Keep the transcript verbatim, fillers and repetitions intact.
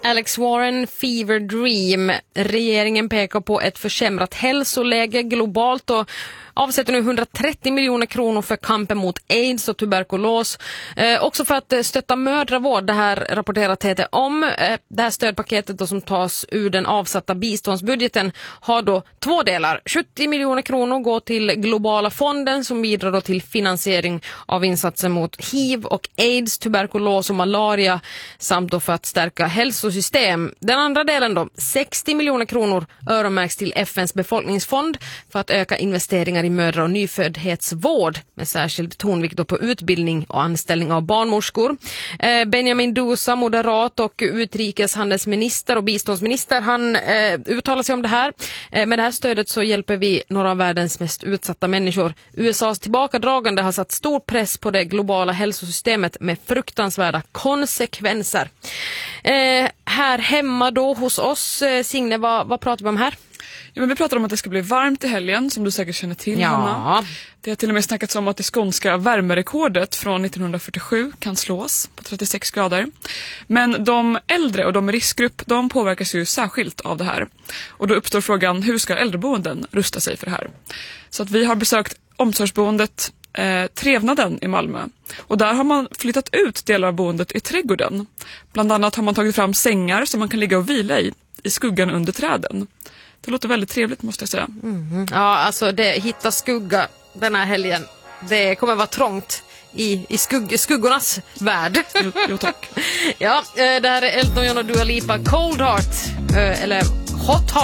Alex Warren, Fever Dream. Regeringen pekar på ett försämrat hälsoläge globalt och avsätter nu hundratrettio miljoner kronor för kampen mot AIDS och tuberkulos. Eh, också för att stötta mödravård, det här rapporterar T T om. Eh, det här stödpaketet då, som tas ur den avsatta biståndsbudgeten, har då två delar. sjuttio miljoner kronor går till globala fonden som bidrar då till finansiering av insatser mot hiv och AIDS, tuberkulos och malaria samt då för att stärka hälsosystem. Den andra delen då, sextio miljoner kronor öronmärks till F N:s befolkningsfond för att öka investeringar i mödra- och nyföddhetsvård med särskild tonvikt då på utbildning och anställning av barnmorskor. Eh, Benjamin Dousa, moderat och utrikeshandelsminister och biståndsminister, han eh, uttalar sig om det här. Eh, med det här stödet så hjälper vi några av världens mest utsatta människor. U S A:s tillbakadragande har satt stor press på det globala hälsosystemet med fruktansvärda konsekvenser. Eh, här hemma då hos oss, eh, Signe, vad, vad pratar vi om här? Ja, men vi pratar om att det ska bli varmt i helgen, som du säkert känner till, ja. Hanna. Det har till och med snackats om att det skånska värmerekordet från nittonhundrafyrtiosju kan slås på trettiosex grader. Men de äldre och de i riskgrupp, de påverkas ju särskilt av det här. Och då uppstår frågan, hur ska äldreboenden rusta sig för det här? Så att vi har besökt omsorgsboendet eh, Trevnaden i Malmö. Och där har man flyttat ut delar av boendet i trädgården. Bland annat har man tagit fram sängar som man kan ligga och vila i, i skuggan under träden. Det låter väldigt trevligt, måste jag säga. Mm. Ja, alltså det hitta skugga den här helgen. Det kommer vara trångt i, i skugg, skuggornas värld. Jo, jo tack. Ja, det här är Elton John och Dua Lipa, Cold Heart, eller Hot Heart.